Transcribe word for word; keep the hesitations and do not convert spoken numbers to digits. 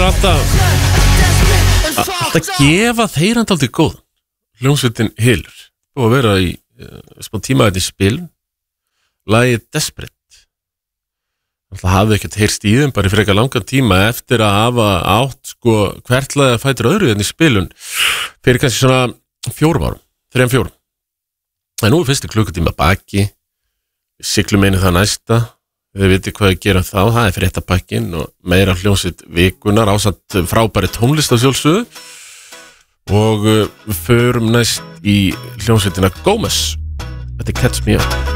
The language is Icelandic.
er alltaf alltaf gefa þeir hann aldrei góð hljómsveitin Hylur og vera í uh, smá tímaðin í spil lagið Desperate alltaf hafði ekkert heyrst í þeim bara í frekar langan tíma eftir að hafa átt sko hvert lagið að fætur öðru en í spilun fyrir kannski svona fjórum árum þrejum fjórum en nú er fyrstu klukkutíma baki við siglum einu það næsta við veitum hvað við gerum þá það er fréttapakkin og meira hljómsveit vikunar ásamt frábæri tónlist á sjálfsögðu og við förum næst í hljómsveitina Gómez. Þetta er Catch Me Up.